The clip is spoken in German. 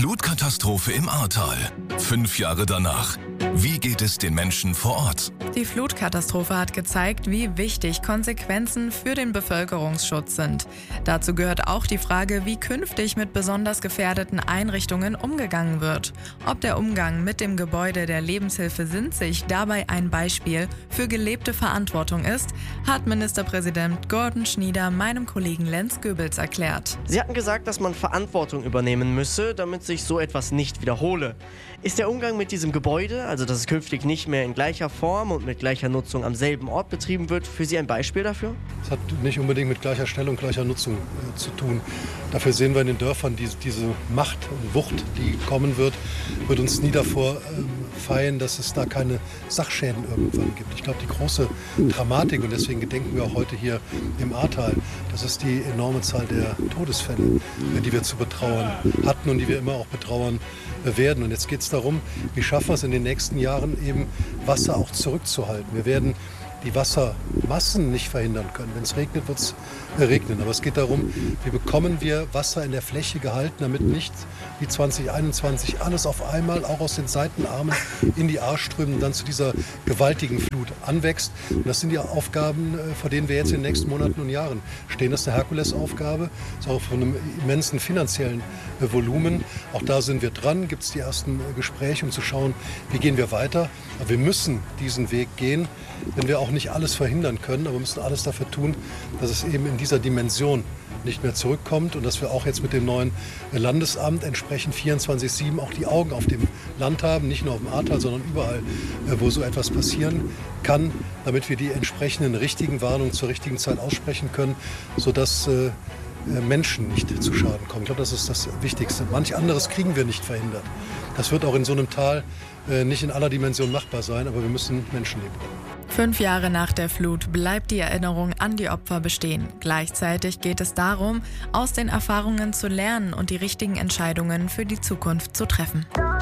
Flutkatastrophe im Ahrtal. 5 Jahre danach. Wie geht es den Menschen vor Ort? Die Flutkatastrophe hat gezeigt, wie wichtig Konsequenzen für den Bevölkerungsschutz sind. Dazu gehört auch die Frage, wie künftig mit besonders gefährdeten Einrichtungen umgegangen wird. Ob der Umgang mit dem Gebäude der Lebenshilfe Sinzig dabei ein Beispiel für gelebte Verantwortung ist, hat Ministerpräsident Gordon Schnieder meinem Kollegen Lenz Goebels erklärt. Sie hatten gesagt, dass man Verantwortung übernehmen müsse, damit sich so etwas nicht wiederhole. Ist der Umgang mit diesem Gebäude, also dass es künftig nicht mehr in gleicher Form und mit gleicher Nutzung am selben Ort betrieben wird, für Sie ein Beispiel dafür? Es hat nicht unbedingt mit gleicher Stellung, gleicher Nutzung zu tun. Dafür sehen wir in den Dörfern diese Macht und Wucht, die kommen wird uns nie davor feien, dass es da keine Sachschäden irgendwann gibt. Ich glaube, die große Dramatik, und deswegen gedenken wir auch heute hier im Ahrtal, das ist die enorme Zahl der Todesfälle, die wir zu betrauern hatten und die wir immer auch betrauern werden. Und jetzt geht es darum, wie schaffen wir es in den nächsten Jahren eben Wasser auch zurückzuhalten. Wir werden die Wassermassen nicht verhindern können. Wenn es regnet, wird es regnen. Aber es geht darum, wie bekommen wir Wasser in der Fläche gehalten, damit nicht wie 2021 alles auf einmal auch aus den Seitenarmen in die Ahr strömen und dann zu dieser gewaltigen Flut anwächst. Und das sind die Aufgaben, vor denen wir jetzt in den nächsten Monaten und Jahren stehen. Das ist eine Herkulesaufgabe, das ist auch von einem immensen finanziellen Volumen. Auch da sind wir dran, gibt es die ersten Gespräche, um zu schauen, wie gehen wir weiter. Aber wir müssen diesen Weg gehen, wenn wir auch nicht alles verhindern können, aber wir müssen alles dafür tun, dass es eben in dieser Dimension nicht mehr zurückkommt und dass wir auch jetzt mit dem neuen Landesamt entsprechend 24/7 auch die Augen auf dem Land haben, nicht nur auf dem Ahrtal, sondern überall, wo so etwas passieren kann, damit wir die entsprechenden richtigen Warnungen zur richtigen Zeit aussprechen können, sodass Menschen nicht zu Schaden kommen. Ich glaube, das ist das Wichtigste. Manch anderes kriegen wir nicht verhindert. Das wird auch in so einem Tal nicht in aller Dimension machbar sein, aber wir müssen Menschenleben retten. 5 Jahre nach der Flut bleibt die Erinnerung an die Opfer bestehen. Gleichzeitig geht es darum, aus den Erfahrungen zu lernen und die richtigen Entscheidungen für die Zukunft zu treffen.